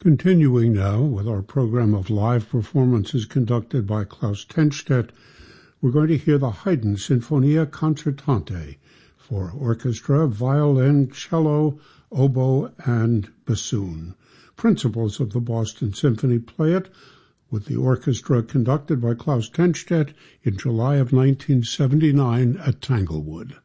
Continuing now with our program of live performances conducted by Klaus Tennstedt, we're going to hear the Haydn Sinfonia Concertante for orchestra, violin, cello, oboe, and bassoon. Principals of the Boston Symphony play it with the orchestra conducted by Klaus Tennstedt in July of 1979 at Tanglewood.